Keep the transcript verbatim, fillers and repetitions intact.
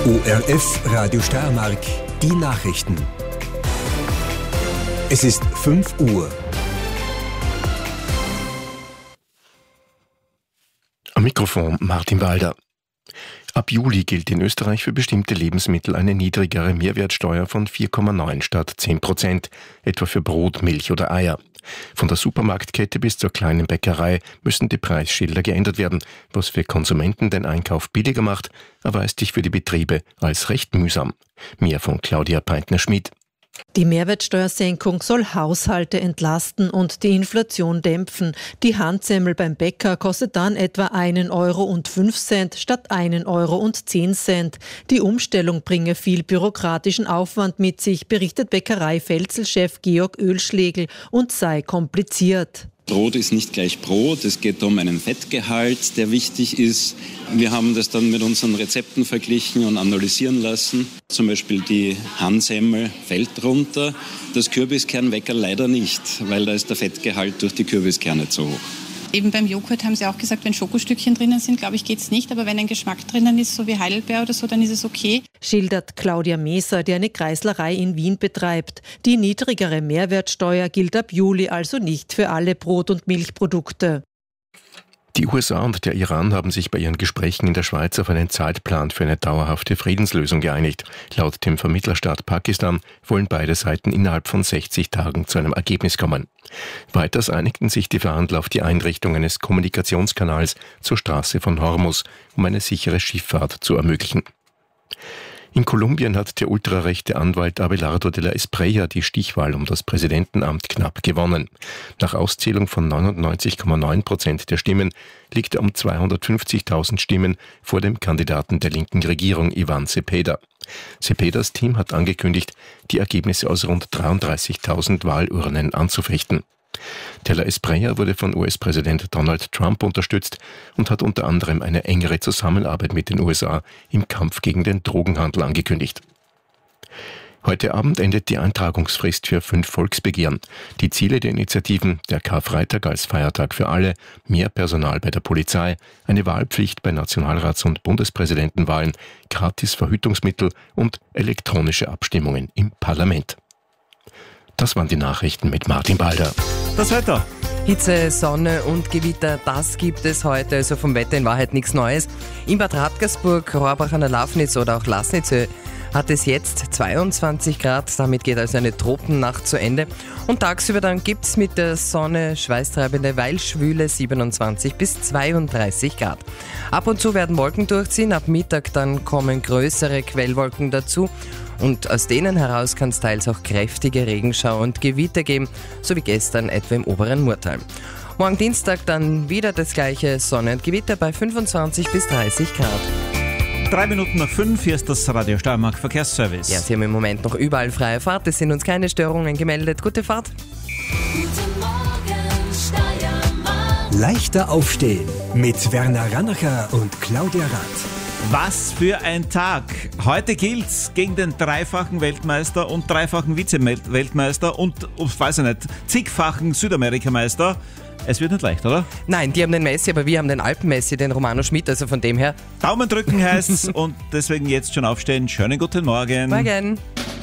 O R F Radio Steiermark, die Nachrichten. Es ist fünf Uhr. Am Mikrofon Martin Walder. Ab Juli gilt in Österreich für bestimmte Lebensmittel eine niedrigere Mehrwertsteuer von vier Komma neun statt zehn Prozent, etwa für Brot, Milch oder Eier. Von der Supermarktkette bis zur kleinen Bäckerei müssen die Preisschilder geändert werden, was für Konsumenten den Einkauf billiger macht, erweist sich für die Betriebe als recht mühsam. Mehr von Claudia Peintner-Schmid. Die Mehrwertsteuersenkung soll Haushalte entlasten und die Inflation dämpfen. Die Handsemmel beim Bäcker kostet dann etwa einen Euro und fünf Cent statt einen Euro und zehn Cent. Die Umstellung bringe viel bürokratischen Aufwand mit sich, berichtet Bäckerei-Felzel-Chef Georg Oehlschlegel, und sei kompliziert. Brot ist nicht gleich Brot, es geht um einen Fettgehalt, der wichtig ist. Wir haben das dann mit unseren Rezepten verglichen und analysieren lassen. Zum Beispiel die Handsemmel fällt drunter, das Kürbiskernwecker leider nicht, weil da ist der Fettgehalt durch die Kürbiskerne zu hoch. Eben beim Joghurt haben sie auch gesagt, wenn Schokostückchen drinnen sind, glaube ich, geht es nicht. Aber wenn ein Geschmack drinnen ist, so wie Heidelbeer oder so, dann ist es okay. Schildert Claudia Meser, die eine Kreislerei in Wien betreibt. Die niedrigere Mehrwertsteuer gilt ab Juli also nicht für alle Brot- und Milchprodukte. Die U S A und der Iran haben sich bei ihren Gesprächen in der Schweiz auf einen Zeitplan für eine dauerhafte Friedenslösung geeinigt. Laut dem Vermittlerstaat Pakistan wollen beide Seiten innerhalb von sechzig Tagen zu einem Ergebnis kommen. Weiters einigten sich die Verhandler auf die Einrichtung eines Kommunikationskanals zur Straße von Hormuz, um eine sichere Schifffahrt zu ermöglichen. In Kolumbien hat der ultrarechte Anwalt Abelardo de la Espriella die Stichwahl um das Präsidentenamt knapp gewonnen. Nach Auszählung von neunundneunzig Komma neun Prozent der Stimmen liegt er um zweihundertfünfzigtausend Stimmen vor dem Kandidaten der linken Regierung Iván Cepeda. Cepedas Team hat angekündigt, die Ergebnisse aus rund dreiunddreißigtausend Wahlurnen anzufechten. De la Espriella wurde von U S-Präsident Donald Trump unterstützt und hat unter anderem eine engere Zusammenarbeit mit den U S A im Kampf gegen den Drogenhandel angekündigt. Heute Abend endet die Eintragungsfrist für fünf Volksbegehren. Die Ziele der Initiativen: der Karfreitag als Feiertag für alle, mehr Personal bei der Polizei, eine Wahlpflicht bei Nationalrats- und Bundespräsidentenwahlen, gratis Verhütungsmittel und elektronische Abstimmungen im Parlament. Das waren die Nachrichten mit Martin Balder. Das Wetter. Hitze, Sonne und Gewitter, das gibt es heute, also vom Wetter in Wahrheit nichts Neues. In Bad Radkersburg, Rohrbach an der Lafnitz oder auch Lasnitz hat es jetzt zweiundzwanzig Grad, damit geht also eine Tropennacht zu Ende. Und tagsüber dann gibt es mit der Sonne schweißtreibende, weil schwüle siebenundzwanzig bis zweiunddreißig Grad. Ab und zu werden Wolken durchziehen, ab Mittag dann kommen größere Quellwolken dazu. Und aus denen heraus kann es teils auch kräftige Regenschauer und Gewitter geben, so wie gestern etwa im oberen Murtal. Morgen Dienstag dann wieder das gleiche, Sonne und Gewitter bei fünfundzwanzig bis dreißig Grad. Drei Minuten nach fünf, hier ist das Radio Steiermark Verkehrsservice. Ja, Sie haben im Moment noch überall freie Fahrt, es sind uns keine Störungen gemeldet. Gute Fahrt. Guten Morgen, Steiermark. Leichter aufstehen mit Werner Rannacher und Claudia Rath. Was für ein Tag! Heute gilt's gegen den dreifachen Weltmeister und dreifachen Vize-Weltmeister und, ups, weiß ich nicht, zigfachen Südamerikameister. Es wird nicht leicht, oder? Nein, die haben den Messi, aber wir haben den Alpen-Messi, den Romano Schmid, also von dem her. Daumen drücken heißt's und deswegen jetzt schon aufstehen. Schönen guten Morgen. Morgen.